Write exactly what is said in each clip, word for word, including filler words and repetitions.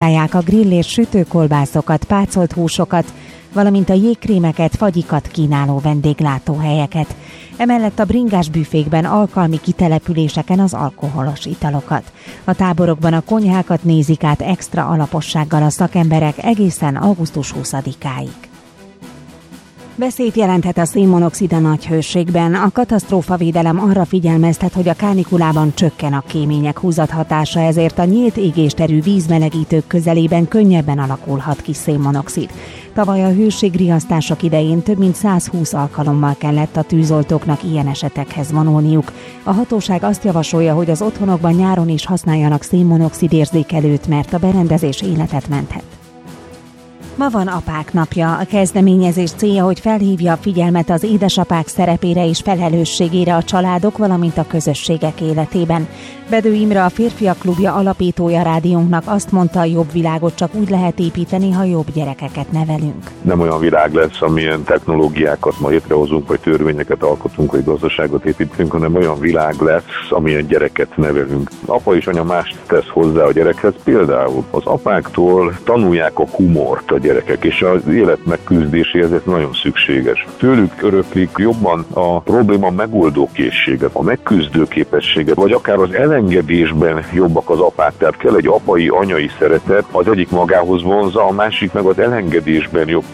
degustálják a grill és sütőkolbászokat, pácolt húsokat, valamint a jégkrémeket, fagyikat kínáló vendéglátóhelyeket. Emellett a bringás büfékben, alkalmi kitelepüléseken az alkoholos italokat. A táborokban a konyhákat nézik át extra alapossággal a szakemberek egészen augusztus huszadikáig. Veszélyt jelenthet a szénmonoxid a nagy hőségben. A katasztrófavédelem arra figyelmeztet, hogy a kánikulában csökken a kémények húzathatása, ezért a nyílt égésterű vízmelegítők közelében könnyebben alakulhat ki szénmonoxid. Tavaly a hőségriasztások idején több mint százhúsz alkalommal kellett a tűzoltóknak ilyen esetekhez vonulniuk. A hatóság azt javasolja, hogy az otthonokban nyáron is használjanak szénmonoxid érzékelőt, mert a berendezés életet menthet. Ma van Apák napja. A kezdeményezés célja, hogy felhívja a figyelmet az édesapák szerepére és felelősségére a családok, valamint a közösségek életében. Bedő Imre, a Férfiak Klubja alapítója rádiónknak azt mondta, a jobb világot csak úgy lehet építeni, ha jobb gyerekeket nevelünk. Nem olyan világ lesz, amilyen technológiákat ma létrehozunk, vagy törvényeket alkotunk, vagy gazdaságot építünk, hanem olyan világ lesz, amilyen gyereket nevelünk. Apa és anya mást tesz hozzá a gyerekhez, például az apáktól tanulják a humort a gyerekek, és az élet megküzdéséhez ez nagyon szükséges. Tőlük öröklik jobban a probléma megoldó készséget, a megküzdő képességet, vagy akár az elengedésben jobbak az apák, tehát kell egy apai, anyai szeretet, az egyik magához vonzza, a másik meg az elengedésben jobb.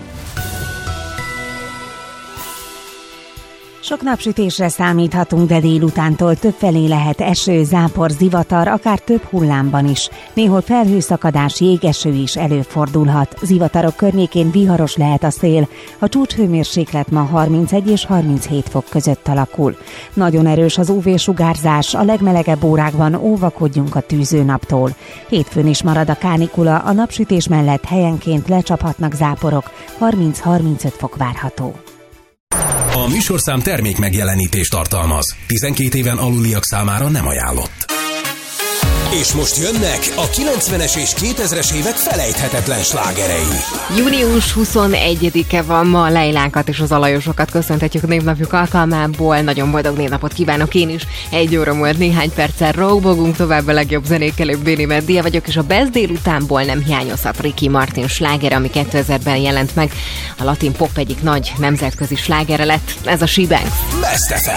Sok napsütésre számíthatunk, de délutántól többfelé lehet eső, zápor, zivatar, akár több hullámban is. Néhol felhőszakadás, jégeső is előfordulhat. Zivatarok környékén viharos lehet a szél. A csúcshőmérséklet ma harmincegy és harminchét fok között alakul. Nagyon erős az ú vé-sugárzás, a legmelegebb órákban óvakodjunk a tűzőnaptól. Hétfőn is marad a kánikula, a napsütés mellett helyenként lecsaphatnak záporok, harminc-harmincöt fok várható. A műsorszám termék megjelenítést tartalmaz. tizenkét éven aluliak számára nem ajánlott. És most jönnek a kilencvenes és kétezres évek felejthetetlen slágerei. június huszonegyedike van ma, Leilákat és az Alajosokat köszöntetjük a névnapjuk alkalmából. Nagyon boldog névnapot kívánok én is. Egy óra múlt néhány perccel róbogunk tovább a legjobb zenékkel. Béni Meddia vagyok, és a Best délutánból nem hiányozhat Ricky Martin slágere, ami kétezerben jelent meg. A latin pop egyik nagy nemzetközi slágere lett. Ez a She Bangs. Best ef em.